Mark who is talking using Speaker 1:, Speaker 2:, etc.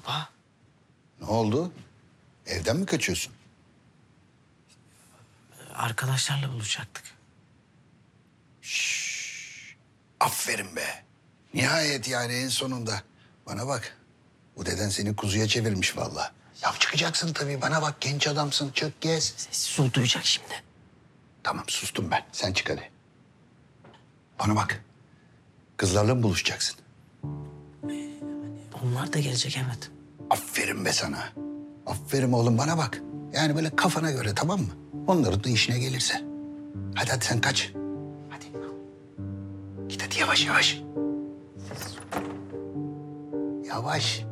Speaker 1: Baba,
Speaker 2: Ne oldu? Evden mi kaçıyorsun?
Speaker 1: arkadaşlarla buluşacaktık.
Speaker 2: Aferin be. Nihayet yani en sonunda. Bana bak. Bu deden seni kuzuya çevirmiş vallahi. Ya çıkacaksın tabii. Bana bak, genç adamsın. Çık gez.
Speaker 1: Sessiz ol, duyacak şimdi.
Speaker 2: Tamam, sustum ben. Sen çık hadi. Bana bak. Kızlarla mı buluşacaksın?
Speaker 1: Onlar da gelecek, evet.
Speaker 2: Aferin be sana. Aferin oğlum, bana bak. Yani böyle kafana göre, tamam mı? Onların da işine gelirse. Hadi hadi sen kaç. Hadi. Git hadi, yavaş yavaş. Yavaş.